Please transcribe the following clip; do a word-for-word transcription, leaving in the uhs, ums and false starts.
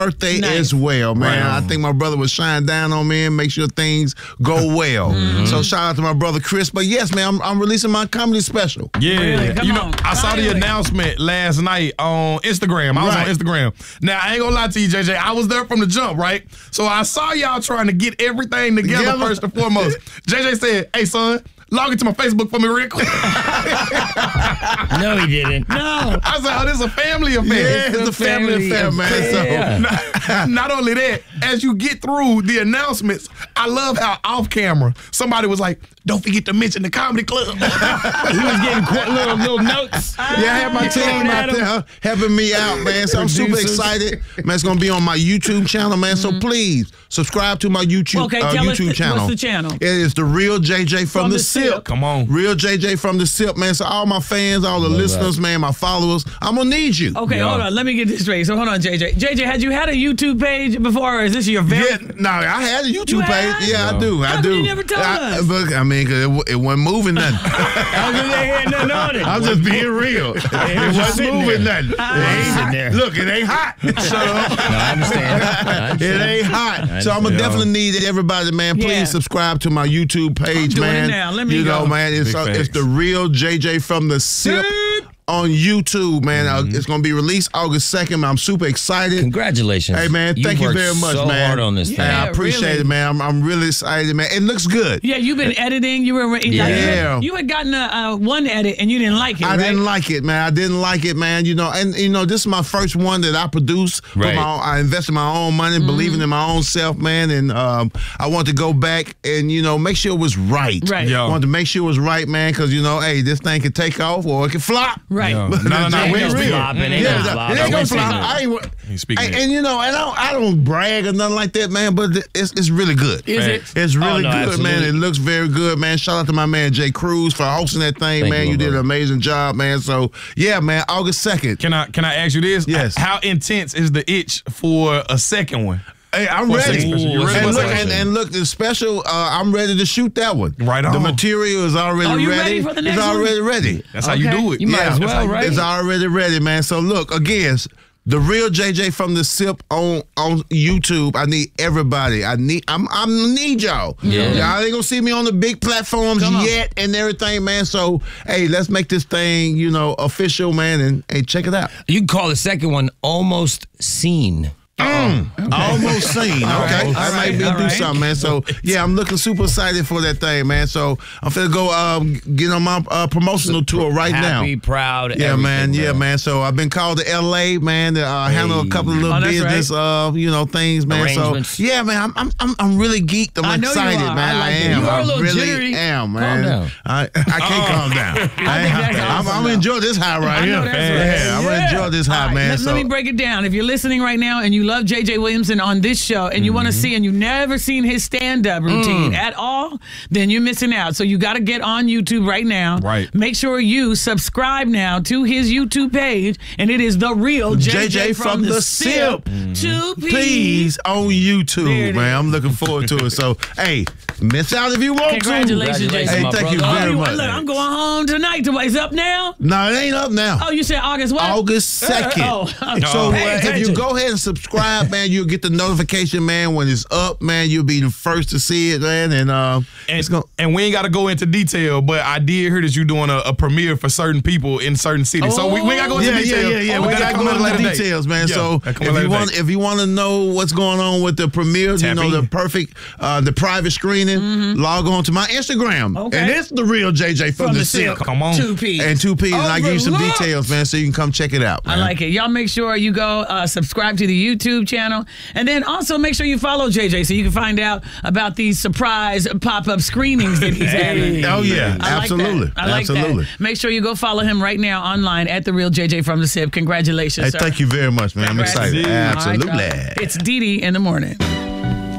birthday nice. as well, man. Right. I think my brother was shining down on me and make sure things go well. Mm-hmm. So shout out to my brother Chris. But yes, man, I'm, I'm releasing my comedy special. Yeah, really? Come you know, on. I saw the Finally. announcement last night on Instagram. I was Right. on Instagram. Now, I ain't gonna lie to you, J J. I was there from the jump, right? So I saw y'all trying to get everything together Together. first and foremost. J J said, "Hey, son, log into my Facebook for me real quick." No, he didn't. No. I said, "Oh, this is a family affair." Yeah, it's a family affair, man. Yeah. Not, not only that, as you get through the announcements, I love how off camera somebody was like, "Don't forget to mention the comedy club." He was getting qu- little little notes. Yeah, I have my team out there helping me out, man. So I'm super Producers. excited. Man, it's going to be on my YouTube channel, man. So please subscribe to my YouTube, Okay, uh, tell us YouTube the- channel. what's the channel? It is The Real J J from, From the, the Sip. Sip. Come on. Real J J from the Sip, man. So all my fans, all the Love listeners, that. man, my followers, I'm going to need you. Okay, Yeah. hold on. Let me get this straight. So hold on, J J. J J, had you had a YouTube page before, or is this your very? Yeah, no, I had a YouTube You page. had? Yeah, I do. How I come do. you never told I, us? But, I mean, 'cause it, w- it wasn't moving nothing. I was just ain't had nothing on it. I'm just being real. It wasn't sitting moving there. nothing. It Uh, ain't sitting hot. there. Look, it ain't hot. Shut up. No, I understand. I It understand. ain't hot. So I'm understand. gonna definitely need everybody, man. Please Yeah. subscribe to my YouTube page, doing it man. now. Let me you know, go. man. It's Big uh, it's facts. The Real J J from the Sip on YouTube, man. Uh, it's gonna be released August second. I'm super excited. Congratulations. Hey, man. You Thank you worked very much, so man. hard on this thing. Yeah, I Yeah, appreciate really. it, man. I'm, I'm really excited, man. It looks good. Yeah, you've been editing. You were like, you, Yeah. had, you had gotten a, a one edit and you didn't like it. I right? didn't like it, man. I didn't like it, man. You know, and you know, this is my first one that I produced. With Right. my own, I invested my own money, believing in my own self, man. And um, I want to go back and you know make sure it was right. Right. Yeah. I wanted to make sure it was right, man, because you know, hey, this thing can take off or it can flop. Right. Yeah. No, no, no. Ain't We no ain't speaking. flopping, ain't Yeah, no it flopping. ain't gonna Ain't flop. speaking. I ain't, Ain't speaking and, it. and you know, and I don't, I don't brag or nothing like that, man. But it's it's really good. Is it? It's really no, good, man. absolutely. It looks very good, man. Shout out to my man Jay Cruz for hosting that thing, Thank man. you, You my did an brother. amazing job, man. So yeah, man. August second. Can I can I ask you this? Yes. How intense is the itch for a second one? Hey, I'm What's ready. that special? You ready and, for look, that? and, and look, the special, uh, I'm ready to shoot that one. Right The on. material is already Oh, you ready. ready for the next it's one? already ready. That's how you Okay. do it. You might as that's well, how you- right? It's already ready, man. So look, again, The Real J J from the Sip on on YouTube. I need everybody. I need I'm I'm need y'all. Yeah. Y'all ain't gonna see me on the big platforms Come on. yet and everything, man. So hey, let's make this thing, you know, official, man, and hey, check it out. You can call the second one Almost Seen. Almost seen. Okay. right, I all might right, be all do right. something, man. So yeah, I'm looking super excited for that thing, man. So I'm finna go um, get on my uh, promotional tour right Happy, now. proud. Yeah, everything, man. Yeah, bro. man. So I've been called to L A, man, to uh, handle a couple of little Oh, that's business, uh, you know, things, man. So Arrangements. yeah, man. I'm I'm I'm, I'm really geeked. I'm I know you excited, are. man. I like it. am. You are a I little really jittery. am, Calm man. down. I I can't calm down. I think that's I'm, awesome, I'm though. enjoy this high right I here. know that's yeah, right. I'm gonna enjoy this high, All right, man. Let, so let me break it down. If you're listening right now and you love J J Williamson on this show and you want to see and you've never seen his stand-up routine at all, then you're missing out. So you got to get on YouTube right now. Right. Make sure you subscribe now to his YouTube page, and it is The Real J J, from, the Sip. Two P's. Please on There YouTube, it man. I'm looking forward to it. So, hey, miss out if you want Congratulations, J to. J. Hey, my thank you brother. very Oh, much. look, I'm going home tonight. To, it's up now? No, it ain't up now. Oh, you said August what? August second. Oh, So pay uh, if you attention. go ahead and subscribe, man, you'll get the notification, man, when it's up, man. You'll be the first to see it, man. And uh, And, it's gonna. and we ain't got to go into detail, but I did hear that you're doing a, a premiere for certain people in certain cities. so we, we ain't got to go into Yeah, yeah, detail. yeah, yeah. Oh, we gotta gotta come go at a into later the date. details, man. Yeah, so gotta come if at a you later want, date. if you want to know what's going on with the premiere, Tap you know, in. the perfect, uh, the private screening, log on to my Instagram, Okay. and it's The Real J J from, From the the Sip. Sip. Come on. Two P's. And two P's, and I give you some Overlooked. details, man, so you can come check it out. I man. like it. Y'all make sure you go uh, subscribe to the YouTube channel. And then also make sure you follow J J so you can find out about these surprise pop-up screenings that he's having. Oh, yeah, I like absolutely. that. I like Absolutely. that. Make sure you go follow him right now online at The Real J J from the Sip. Congratulations, Hey, sir. thank you very much, man. I'm Congrats. excited. All right, Absolutely. y'all. It's Dee Dee in the morning.